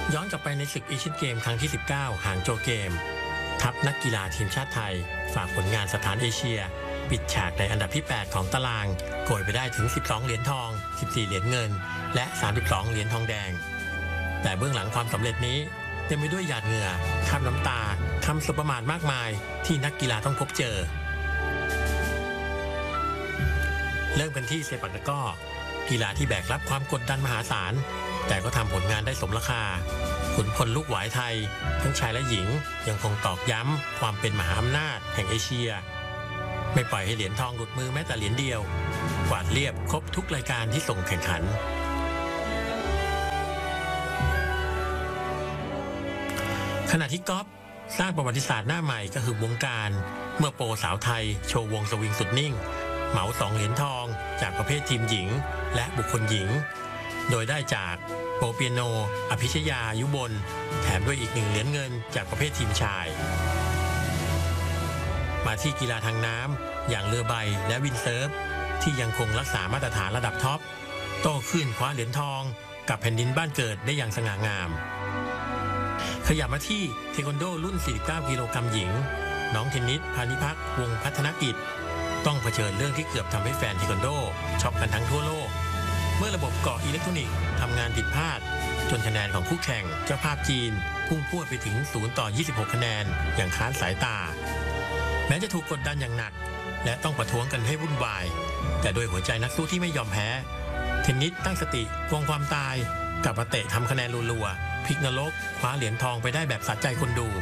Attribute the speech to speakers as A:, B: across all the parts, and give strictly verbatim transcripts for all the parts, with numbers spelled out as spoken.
A: ย้อนกลับไปในศึกเอเชียนเกมครั้งที่สิบเก้าหางโจวเกมทัพนักกีฬาทีมชาติไทยฝากผลงานสถานเอเชียปิดฉากในอันดับที่แปดของตารางโกยไปได้ถึงสิบสองเหรียญทองสิบสี่เหรียญเงินและสามสิบสองเหรียญทองแดงแต่เบื้องหลังความสำเร็จนี้เต็มไปด้วยหยาดเหงื่อคราบน้ำตาคำสบประมาทมากมายที่นักกีฬาต้องพบเจอเริ่มกันที่เซปักตะกร้อกีฬาที่แบกรับความกดดันมหาศาลแต่ก็ทำผลงานได้สมราคาขุนพลลูกหวายไทยทั้งชายและหญิงยังคงตอกย้ำความเป็นมหาอำนาจแห่งเอเชียไม่ปล่อยให้เหรียญทองหลุดมือแม้แต่เหรียญเดียวกวาดเรียบครบทุกรายการที่ส่งแข่งขันขณะที่กอล์ฟสร้างประวัติศาสตร์หน้าใหม่ก็คือวงการเมื่อโปรสาวไทยโชว์วงสวิงสุดนิ่งเหมาสองเหรียญทองจากประเภททีมหญิงและบุคคลหญิงโดยได้จากโปรเปียโนอภิชยายุบลแถมด้วยอีกหนึ่งเหรียญเงินจากประเภททีมชายมาที่กีฬาทางน้ำอย่างเรือใบและวินเซิร์ฟที่ยังคงรักษามาตรฐานระดับท็อปโต้คลื่นคว้าเหรียญทองกับแผ่นดินบ้านเกิดได้อย่างสง่างามขยับมาที่เทควันโดรุ่นสี่สิบเก้ากิโลกรัมหญิงน้องเทนนิสพานิพักวงพัฒนกิจต้องเผชิญเรื่องที่เกือบทำให้แฟนเทควันโดช็อกกันทั้งทั่วโลกเมื่อระบบเกาะอิเล็กทรอนิกส์ทำงานผิดพลาดจนคะแนนของคู่แข่งเจ้าภาพจีนพุ่งพรวดไปถึงศูนย์ต่อยี่สิบหกคะแนนอย่างค้านสายตาแม้จะถูกกดดันอย่างหนักและต้องประท้วงกันให้วุ่นวายแต่โดยหัวใจนักสู้ที่ไม่ยอมแพ้เทนนิสตั้งสติกวงความตายกลับมาเตะทำคะแนนรัวๆพลิกนรกคว้าเหรียญทองไปได้แบบสะใจคนดู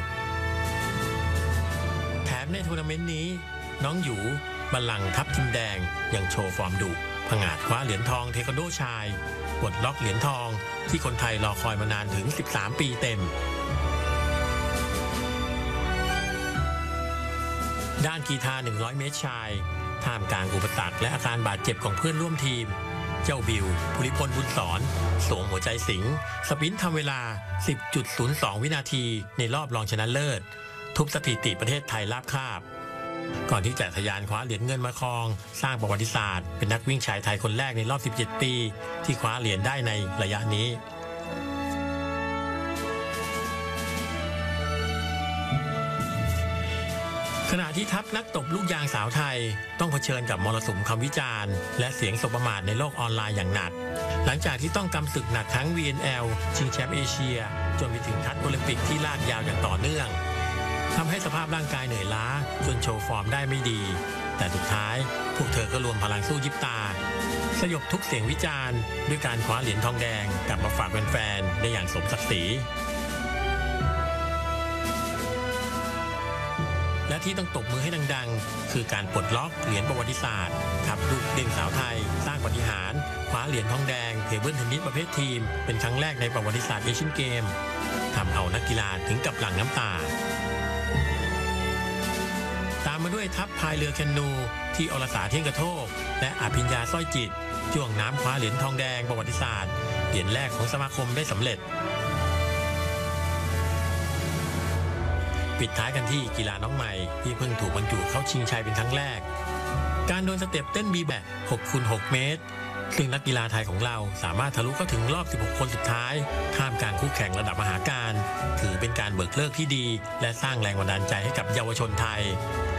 A: แถมในทัวร์นาเมนต์นี้น้องหยูบัลลังก์ทัพทิมแดงยังโชว์ฟอร์มดุผงาดคว้าเหรียญทองเทควันโดชายปลดล็อกเหรียญทองที่คนไทยรอคอยมานานถึงสิบสามปีเต็มด้านกีฬาหนึ่งร้อยเมตรชายท่ามกลางอุปสรรคและอาการบาดเจ็บของเพื่อนร่วมทีมเจ้าบิวภูริพลบุญสอนสวมหัวใจสิงห์สปรินต์ทำเวลา สิบจุดศูนย์สอง วินาทีในรอบรองชนะเลิศทุบสถิติประเทศไทยราบคาบก่อนที่จะทะยานคว้าเหรียญเงินมาครองสร้างประวัติศาสตร์เป็นนักวิ่งชายไทยคนแรกในรอบสิบเจ็ดปีที่คว้าเหรียญได้ในระยะนี้ขณะที่ทัพนักตบลูกยางสาวไทยต้องเผชิญกับมรสุมคำวิจารณ์และเสียงสบประมาทในโลกออนไลน์อย่างหนักหลังจากที่ต้องกำศึกหนักทั้ง วี เอ็น แอล ชิงแชมป์เอเชียจนไปถึงคัดโอลิมปิกที่ลากยาวอย่างต่อเนื่องทำให้สภาพร่างกายเหนื่อยล้าจนโชว์ฟอร์มได้ไม่ดีแต่สุดท้ายพวกเธอก็รวมพลังสู้ยิบตาสยบทุกเสียงวิจารณ์ด้วยการคว้าเหรียญทองแดงกลับมาฝากแฟนๆได้อย่างสมศักดิ์ศรีและที่ต้องตบมือให้ดังๆคือการปลดล็อกเหรียญประวัติศาสตร์ทัพลูกเด่นสาวไทยสร้างปาฏิหาริย์คว้าเหรียญทองแดงเทเบิลเทนนิสประเภททีมเป็นครั้งแรกในประวัติศาสตร์เอเชียนเกมทำเอานักกีฬาถึงกับหลั่งน้ำตาตามมาด้วยทัพพายเรือแคนูที่อรสาเที่ยงกระโทกและอภิญญาสร้อยจิตจ้วงน้ำคว้าเหรียญทองแดงประวัติศาสตร์เหรียญแรกของสมาคมได้สำเร็จปิดท้ายกันที่กีฬาน้องใหม่ที่เพิ่งถูกบรรจุเข้าชิงชัยเป็นครั้งแรกการโดนสเต็ปเต้นบีแบก หกคูณหก เมตรซึ่งนักกีฬาไทยของเราสามารถทะลุเข้าถึงรอบสิบหกคนสุดท้ายท่ามกลางคู่แข่งระดับมหาการถือเป็นการเบิกเลิกที่ดีและสร้างแรงบันดาลใจให้กับเยาวชนไทย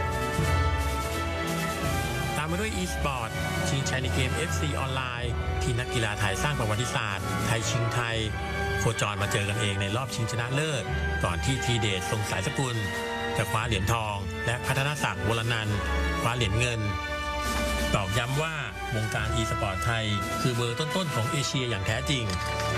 A: ตามมาด้วย e-sport ชิงชัยในเกม เอฟ ซี ออนไลน์ที่นักกีฬาไทยสร้างประวัติศาสตร์ไทยชิงไทยโคจรมาเจอกันเองในรอบชิงชนะเลิศก่อนที่ทีเดชทรงสายสกุลจะคว้าเหรียญทองและพัฒนศักดิ์วรนันท์คว้าเหรียญเงินตอกย้ำว่าวงการ e-sport ไทยคือเบอร์ต้นๆของเอเชียอย่างแท้จริง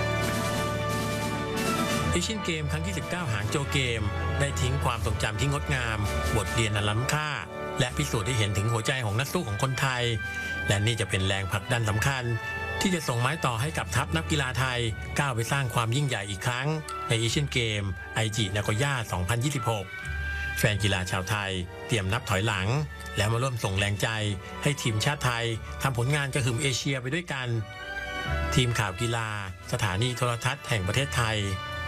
A: เอเชียนเกมครั้งที่สิบเก้าหางโจวเกมได้ทิ้งความทรงจำที่งดงามบทเรียนอันล้ำค่าและพิสูจน์ให้เห็นถึงหัวใจของนักสู้ของคนไทยและนี่จะเป็นแรงผลักดันสำคัญที่จะส่งไม้ต่อให้กับทัพนักกีฬาไทยก้าวไปสร้างความยิ่งใหญ่อีกครั้งในเอเชียนเกมไอจินาโกย่าสองพันยี่สิบหกแฟนกีฬาชาวไทยเตรียมนับถอยหลังแล้วมาร่วมส่งแรงใจให้ทีมชาติไทยทำผลงานกระหึ่มเอเชียไปด้วยกันทีมข่าวกีฬาสถานีโทรทัศน์แห่งประเทศไทย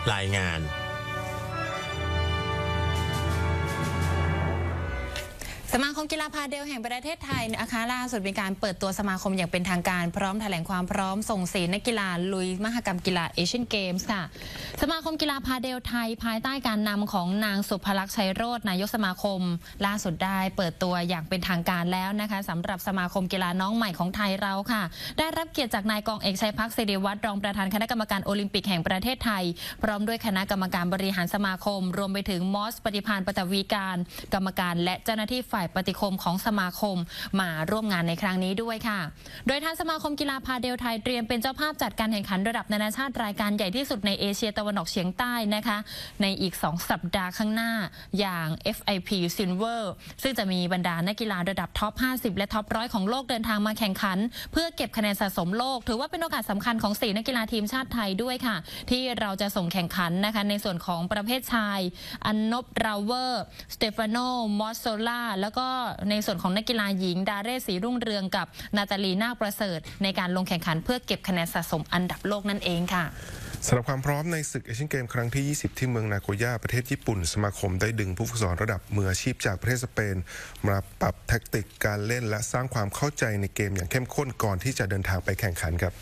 A: รายงาน
B: สมาคมกีฬาพาเดลแห่งประเทศไทยนะคะล่าสุดมีการเปิดตัวสมาคมอย่างเป็นทางการพร้อมแถลงความพร้อมส่งเสียนักกีฬาลุยมหกรรมกีฬาเอเชียนเกมส์ค่ะสมาคมกีฬาพาเดลไทยภายใต้การนำของนางสุภลักษณ์ชัยโรจน์นายกสมาคมล่าสุดได้เปิดตัวอย่างเป็นทางการแล้วนะคะสำหรับสมาคมกีฬาน้องใหม่ของไทยเราค่ะได้รับเกียรติจากนายกองเอกชัยพักศิริวัฒน์รองประธานคณะกรรมการโอลิมปิกแห่งประเทศไทยพร้อมด้วยคณะกรรมการบริหารสมาคมรวมไปถึงมอสปฏิภาณปฐวีการกรรมการและเจ้าหน้าที่ฝ่ายปฏิคมของสมาคมมาร่วมงานในครั้งนี้ด้วยค่ะโดยทางสมาคมกีฬาพาเดลไทยเตรียมเป็นเจ้าภาพจัดการแข่งขันระดับนานาชาติรายการใหญ่ที่สุดในเอเชียตะวันออกเฉียงใต้นะคะในอีกสองสัปดาห์ข้างหน้าอย่าง เอฟ ไอ พี Silver ซึ่งจะมีบรรดานักกีฬาระดับท็อปห้าสิบและท็อปร้อยของโลกเดินทางมาแข่งขันเพื่อเก็บคะแนนสะสมโลกถือว่าเป็นโอกาสสำคัญของสี่นักกีฬาทีมชาติไทยด้วยค่ะที่เราจะส่งแข่งขันนะคะในส่วนของประเภทชายอันนบราเวอร์สเตฟานโนมอสโซล่าแล้วก็ในส่วนของนักกีฬาหญิงดาเรศศรีรุ่งเรืองกับนาตาลีนาคประเสริฐในการลงแข่งขันเพื่อเก็บคะแนนสะสมอันดับโลกนั่นเองค่ะ
C: สำหรับความพร้อมในศึกเอเชียนเกมครั้งที่ยี่สิบที่เมืองนาโกย่าประเทศญี่ปุ่นสมาคมได้ดึงผู้ฝึกสอนระดับมืออาชีพจากประเทศสเปนมาปรับแทคติกการเล่นและสร้างความเข้าใจในเกมอย่างเข้มข้นก่อนที่จะเดินทางไปแข่งขันครับ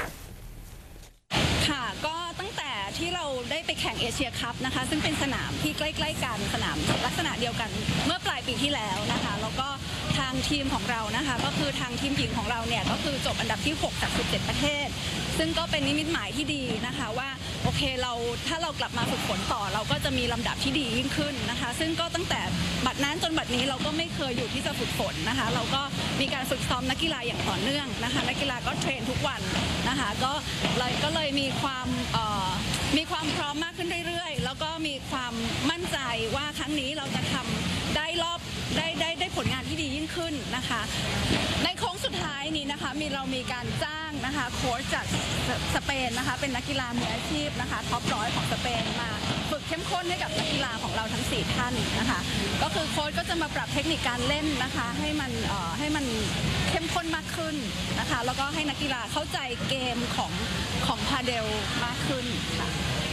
D: ค่ะก็ตั้งแต่ที่เราได้ไปแข่งเอเชียคัพนะคะซึ่งเป็นสนามที่ใกล้ๆกันสนามลักษณะเดียวกันเมื่อปลายปีที่แล้วนะคะแล้วก็ทางทีมของเรานะคะก็คือทางทีมหญิงของเราเนี่ยก็คือจบอันดับที่หกจากสิบเจ็ดประเทศซึ่งก็เป็นนิมิตหมายที่ดีนะคะว่าโอเคเราถ้าเรากลับมาฝึกฝนต่อเราก็จะมีลำดับที่ดียิ่งขึ้นนะคะซึ่งก็ตั้งแต่บัดนั้นจนบัดนี้เราก็ไม่เคยอยู่ที่จะฝึกฝนนะคะเราก็มีการฝึกซ้อมนักกีฬาอย่างต่อเนื่องนะคะนักกีฬาก็เทรนทุกวันนะคะก็เลยก็เลยมีความมีความพร้อมมากขึ้นเรื่อยๆแล้วก็มีความมั่นใจว่าครั้งนี้เราจะทำได้รอบได้ได้ได้ผลงานที่ดียิ่งขึ้นนะคะในโค้งสุดท้ายนี้นะคะมีเรามีการจ้างนะคะโค้ชจากสเปนนะคะเป็นนักกีฬามืออาชีพนะคะท็อปร้อยของสเปนมาฝึกเข้มข้นให้กับนักกีฬาของเราทั้งสี่ท่านนะคะก็คือโค้ชก็จะมาปรับเทคนิคการเล่นนะคะให้มันเอ่อให้มันเข้มข้นมากขึ้นนะคะแล้วก็ให้นักกีฬาเข้าใจเกมของของพาเดลมากขึ้นค่ะ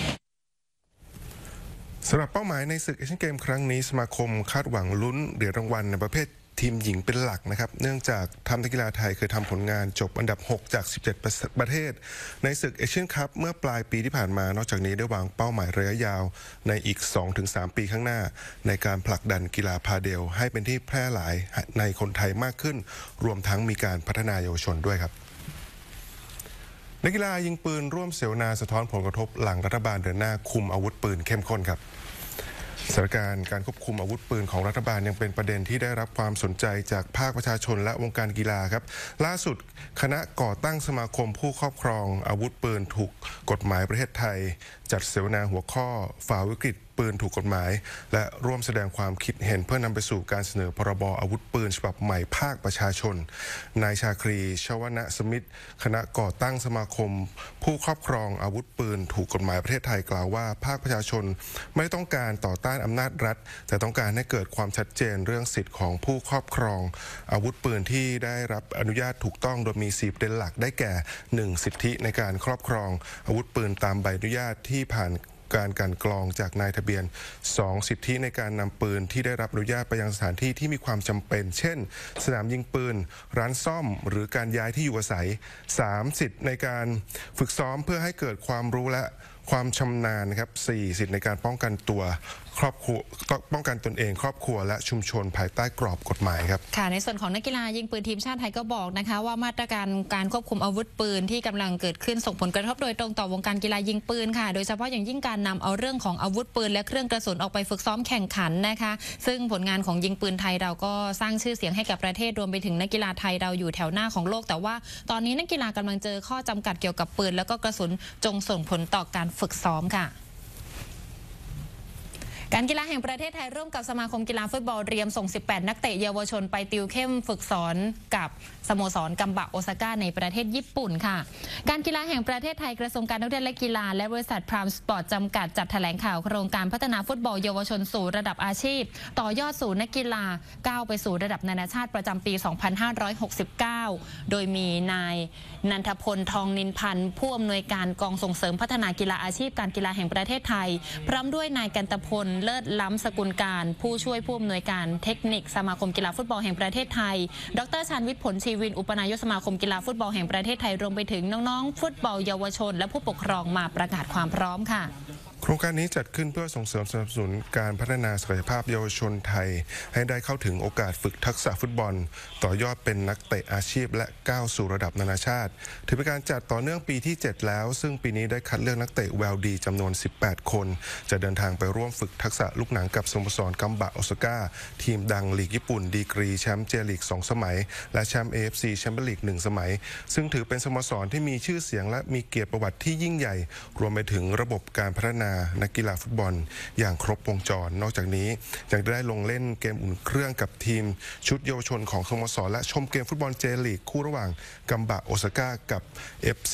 C: สำหรับเป้าหมายในศึกเอเชียนเกมครั้งนี้สมาคมคาดหวังลุ้นเหรียญรางวัลในประเภททีมหญิงเป็นหลักนะครับเนื่องจากทำนักกีฬาไทยเคยทำผลงานจบอันดับหกจากสิบเจ็ดประเทศในศึกเอเชียนคัพเมื่อปลายปีที่ผ่านมานอกจากนี้ได้วางเป้าหมายระยะยาวในอีก สองถึงสาม ปีข้างหน้าในการผลักดันกีฬาพาเดลให้เป็นที่แพร่หลายในคนไทยมากขึ้นรวมทั้งมีการพัฒนาเยาวชนด้วยครับนักกีฬายิงปืนร่วมเสวนาสะท้อนผลกระทบหลังรัฐบาลเดินหน้าคุมอาวุธปืนเข้มข้นครับสถานการณ์การควบคุมอาวุธปืนของรัฐบาลยังเป็นประเด็นที่ได้รับความสนใจจากภาคประชาชนและวงการกีฬาครับล่าสุดคณะก่อตั้งสมาคมผู้ครอบครองอาวุธปืนถูกกฎหมายประเทศไทยจัดเสวนาหัวข้อฝ่าวิกฤตปืนถูกกฎหมายและร่วมแสดงความคิดเห็นเพื่อนำไปสู่การเสนอพรบอาวุธปืนฉบับใหม่ภาคประชาชนนายชาครีชวนะสมิทธิ์คณะก่อตั้งสมาคมผู้ครอบครองอาวุธปืนถูกกฎหมายประเทศไทยกล่าวว่าภาคประชาชนไม่ต้องการต่อต้านอำนาจรัฐแต่ต้องการให้เกิดความชัดเจนเรื่องสิทธิของผู้ครอบครองอาวุธปืนที่ได้รับอนุญาตถูกต้องโดยมีสี่ประเด็นหลักได้แก่หนึ่งสิทธิในการครอบครองอาวุธปืนตามใบอนุญาตที่ผ่านการการกรองจากนายทะเบียนสองสิทธิในการนำปืนที่ได้รับอนุญาตไปยังสถานที่ที่มีความจำเป็นเช่นสนามยิงปืนร้านซ่อมหรือการย้ายที่อยู่อาศัยสามสิทธิในการฝึกซ้อมเพื่อให้เกิดความรู้และความชำนาญครับสี่สิทธิในการป้องกันตัวครอบครัวป้องกันตนเองครอบครัวและชุมชนภายใต้กรอบกฎหมายครับ
B: ค่ะในส่วนของนักกีฬายิงปืนทีมชาติไทยก็บอกนะคะว่ามาตรการการควบคุมอาวุธปืนที่กำลังเกิดขึ้นส่งผลกระทบโดยตรงต่อวงการกีฬายิงปืนค่ะโดยเฉพาะอย่างยิ่งการนำเอาเรื่องของอาวุธปืนและเครื่องกระสุนออกไปฝึกซ้อมแข่งขันนะคะซึ่งผลงานของยิงปืนไทยเราก็สร้างชื่อเสียงให้กับประเทศรวมไปถึงนักกีฬาไทยเราอยู่แถวหน้าของโลกแต่ว่าตอนนี้นักกีฬากำลังเจอข้อจำกัดเกี่ยวกับปืนแล้วก็กระสุนจงส่งผลต่อการฝึกซ้อมค่ะการกีฬาแห่งประเทศไทยร่วมกับสมาคมกีฬาฟุตบอลเตรียมส่งสิบแปดนักเตะเยาวชนไปติวเข้มฝึกสอนกับสโมสรกัมบะโอซาก้าในประเทศญี่ปุ่นค่ะการกีฬาแห่งประเทศไทยกระทรวงการท่องเที่ยวและกีฬาและบริษัทพรามสปอร์ตจำกัดจัดแถลงข่าวโครงการพัฒนาฟุตบอลเยาวชนสู่ระดับอาชีพต่อยอดสู่นักกีฬาก้าวไปสู่ระดับนานาชาติประจำปีสองพันห้าร้อยหกสิบเก้าโดยมีนายนันทพลทองนินพันธ์ผู้อำนวยการกองส่งเสริมพัฒนากีฬาอาชีพการกีฬาแห่งประเทศไทยพร้อมด้วยนายกันตพลเลิศล้ำสกุลการผู้ช่วยผู้อำนวยการเทคนิคสมาคมกีฬาฟุตบอลแห่งประเทศไทยดร.ชาญวิทย์ผลชีวินอุปนายกสมาคมกีฬาฟุตบอลแห่งประเทศไทยรวมไปถึงน้องๆฟุตบอลเยาวชนและผู้ปกครองมาประกาศความพร้อมค่ะ
C: โครงการนี้จัดขึ้นเพื่อส่งเสริมสนับสนุนการพัฒนาศักยภาพเยาวชนไทยให้ได้เข้าถึงโอกาสฝึกทักษะฟุตบอลต่อยอดเป็นนักเตะอาชีพและก้าวสู่ระดับนานาชาติถือเป็นการจัดต่อเนื่องปีที่เจ็ดแล้วซึ่งปีนี้ได้คัดเลือกนักเตะแววดีจำนวนสิบแปดคนจะเดินทางไปร่วมฝึกทักษะลูกหนังกับสโมสรกัมบะโอซาก้าทีมดังลีกญี่ปุ่นดีกรีแชมป์เจลีกสองสมัยและแชมป์ เอ เอฟ ซี แชมเปี้ยนลีกหนึ่งสมัยซึ่งถือเป็นสโมสรที่มีชื่อเสียงและมีเกียรติประวัติที่ยิ่งใหญ่รวมไปถึงระบบการพัฒนานักกีฬาฟุตบอลอย่างครบวงจรนอกจากนี้ยังได้ลงเล่นเกมอุ่นเครื่องกับทีมชุดเยาวชนของสโมสรและชมเกมฟุตบอลเจลีกคู่ระหว่างกัมบะโอซาก้ากับ เอฟ